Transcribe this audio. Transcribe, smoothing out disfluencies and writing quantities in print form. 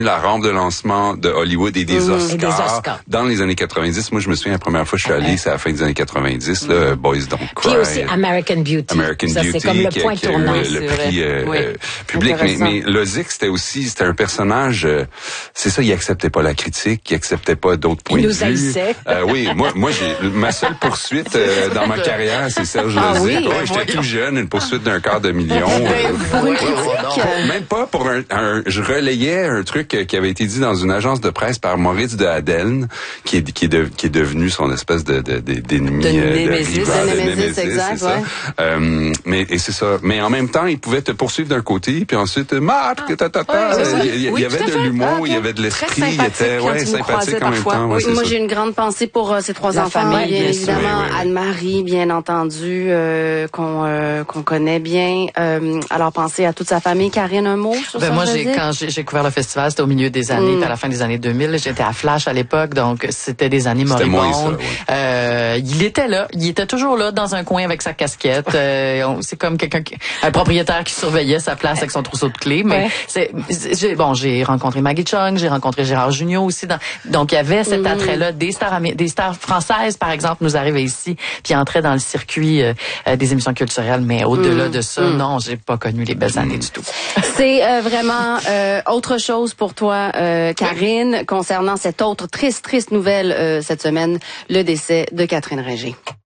la rampe de lancement de Hollywood et des Oscars dans les années 90. Moi, je me souviens la première fois que je suis allé, c'est à la fin des années 90, là, Boys Don't Cry. Puis aussi American Beauty. Ça, c'est comme le point tournant. Le prix public. Mais Lozic, c'était un personnage, c'est ça, il acceptait pas la critique, il acceptait pas d'autres points de vue. Il nous haïssait. Oui, moi, ma seule poursuite dans ma carrière, c'est Serge Lozic. J'étais tout jeune, une poursuite d'250 000. Pour une critique? Même pas pour je relayais un truc qui avait été dit dans une agence de presse par Maurice de Hadeln, qui est devenu son espèce d'ennemi, de Némésis, exact, mais c'est ça. Mais en même temps, il pouvait te poursuivre d'un côté, puis ensuite, il y avait de l'humour, il y avait de l'esprit, il était sympathique en même temps. Oui, moi j'ai une grande pensée pour ces trois enfants, bien évidemment, Anne-Marie, bien entendu, qu'on connaît bien. Alors pensez à toute sa famille. Karine, un mot sur ça? Moi, quand j'ai couvert le festival, c'était au milieu des années, à la fin des années 2000. J'étais à Flash à l'époque, donc c'était des années moribondes. Il était là, il était toujours là dans un coin avec sa casquette. C'est comme un propriétaire qui surveillait sa place avec son trousseau de clés. Mais j'ai rencontré Maggie Chung, j'ai rencontré Gérard Jugnot aussi. Donc il y avait cet attrait-là. Des stars françaises, par exemple, nous arrivaient ici, puis entraient dans le circuit des émissions culturelles. Mais au-delà de ça, non, j'ai pas connu les belles années du tout. C'est vraiment autre chose pour toi, Karine, concernant cette autre triste nouvelle cette semaine, le décès de Catherine Ringer.